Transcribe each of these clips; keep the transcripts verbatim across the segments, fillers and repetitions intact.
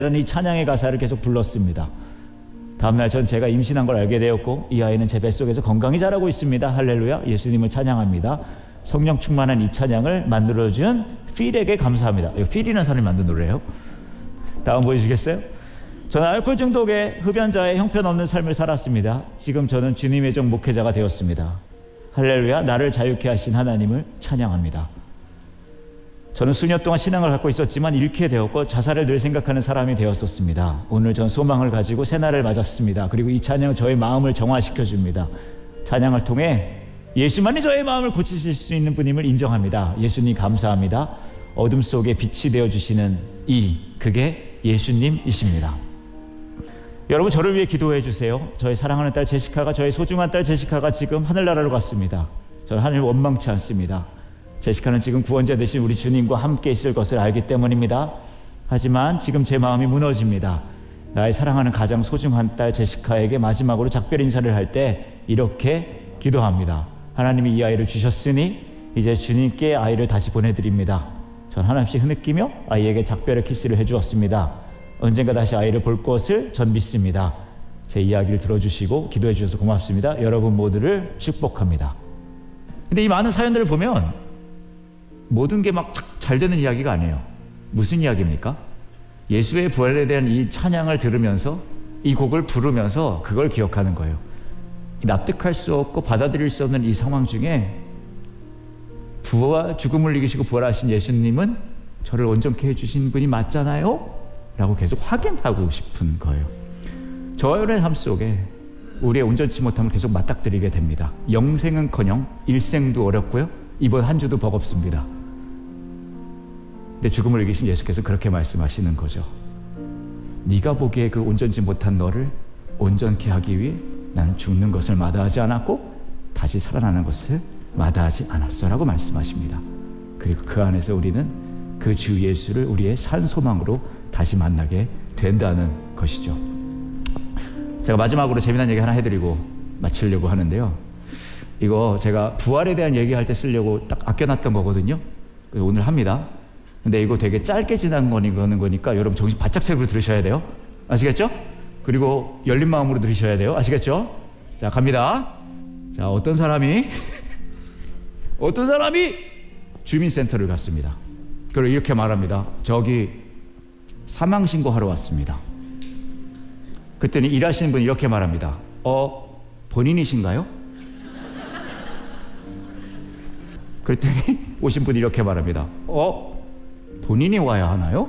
이 찬양의 가사를 계속 불렀습니다. 다음날 전 제가 임신한 걸 알게 되었고 이 아이는 제 뱃속에서 건강히 자라고 있습니다. 할렐루야. 예수님을 찬양합니다. 성령 충만한 이 찬양을 만들어준 필에게 감사합니다. 이거 필이라는 사람이 만든 노래예요. 다음 보여주시겠어요? 저는 알코올 중독의 흡연자의 형편없는 삶을 살았습니다. 지금 저는 주님의 종 목회자가 되었습니다. 할렐루야. 나를 자유케 하신 하나님을 찬양합니다. 저는 수년 동안 신앙을 갖고 있었지만 잃게 되었고 자살을 늘 생각하는 사람이 되었었습니다. 오늘 전 소망을 가지고 새날을 맞았습니다. 그리고 이 찬양은 저의 마음을 정화시켜줍니다. 찬양을 통해 예수만이 저의 마음을 고치실 수 있는 분임을 인정합니다. 예수님 감사합니다. 어둠 속에 빛이 되어주시는 이 그게 예수님이십니다. 여러분 저를 위해 기도해 주세요. 저의 사랑하는 딸 제시카가 저의 소중한 딸 제시카가 지금 하늘나라로 갔습니다. 저는 하늘 원망치 않습니다. 제시카는 지금 구원자 되신 우리 주님과 함께 있을 것을 알기 때문입니다. 하지만 지금 제 마음이 무너집니다. 나의 사랑하는 가장 소중한 딸 제시카에게 마지막으로 작별 인사를 할 때 이렇게 기도합니다. 하나님이 이 아이를 주셨으니 이제 주님께 아이를 다시 보내드립니다. 전 한없이 흐느끼며 아이에게 작별의 키스를 해주었습니다. 언젠가 다시 아이를 볼 것을 전 믿습니다. 제 이야기를 들어주시고 기도해 주셔서 고맙습니다. 여러분 모두를 축복합니다. 근데 이 많은 사연들을 보면 모든 게 막 잘 되는 이야기가 아니에요. 무슨 이야기입니까? 예수의 부활에 대한 이 찬양을 들으면서 이 곡을 부르면서 그걸 기억하는 거예요. 납득할 수 없고 받아들일 수 없는 이 상황 중에 부활, 죽음을 이기시고 부활하신 예수님은 저를 온전케 해주신 분이 맞잖아요? 라고 계속 확인하고 싶은 거예요. 저와 여러분의 삶 속에 우리의 온전치 못함을 계속 맞닥뜨리게 됩니다. 영생은커녕 일생도 어렵고요. 이번 한 주도 버겁습니다. 근데 죽음을 이기신 예수께서 그렇게 말씀하시는 거죠. 네가 보기에 그 온전치 못한 너를 온전케 하기 위해 나는 죽는 것을 마다하지 않았고 다시 살아나는 것을 마다하지 않았어 라고 말씀하십니다. 그리고 그 안에서 우리는 그 주 예수를 우리의 산 소망으로 다시 만나게 된다는 것이죠. 제가 마지막으로 재미난 얘기 하나 해드리고 마치려고 하는데요. 이거 제가 부활에 대한 얘기할 때 쓰려고 딱 아껴놨던 거거든요. 그래서 오늘 합니다. 근데 이거 되게 짧게 지난 거는 거니까 여러분 정신 바짝 차리고 들으셔야 돼요. 아시겠죠? 그리고 열린 마음으로 들으셔야 돼요. 아시겠죠? 자, 갑니다. 자, 어떤 사람이 어떤 사람이 주민센터를 갔습니다. 그리고 이렇게 말합니다. 저기 사망신고하러 왔습니다. 그랬더니 일하시는 분이 이렇게 말합니다. 어, 본인이신가요? 그랬더니 오신 분이 이렇게 말합니다. 어, 본인이 와야 하나요?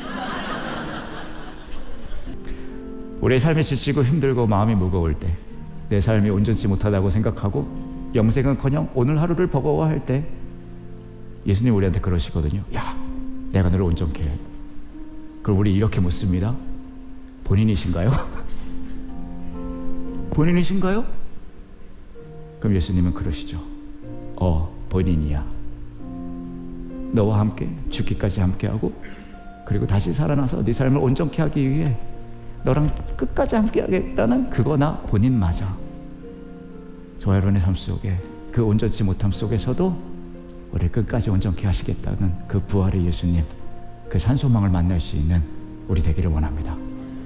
우리의 삶이 지치고 힘들고 마음이 무거울 때, 내 삶이 온전치 못하다고 생각하고 영생은커녕 오늘 하루를 버거워할 때 예수님 우리한테 그러시거든요. 야, 내가 너를 온전케 해. 그럼 우리 이렇게 묻습니다. 본인이신가요? 본인이신가요? 그럼 예수님은 그러시죠. 어, 본인이야. 너와 함께 죽기까지 함께하고 그리고 다시 살아나서 네 삶을 온전케 하기 위해 너랑 끝까지 함께하겠다는 그거 나 본인 맞아. 저와 여러분의 삶 속에 그 온전치 못함 속에서도 우리를 끝까지 온전케 하시겠다는 그 부활의 예수님, 그 산소망을 만날 수 있는 우리 되기를 원합니다.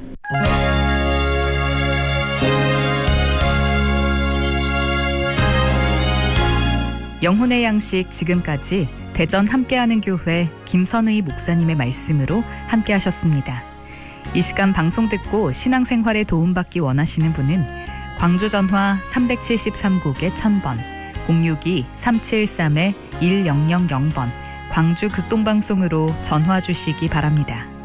영혼의 양식 지금까지 대전 함께하는 교회 김선의 목사님의 말씀으로 함께하셨습니다. 이 시간 방송 듣고 신앙생활에 도움받기 원하시는 분은 광주 전화 삼칠삼 국에 천 번, 공육이 삼칠삼 일영영영 번 광주 극동방송으로 전화 주시기 바랍니다.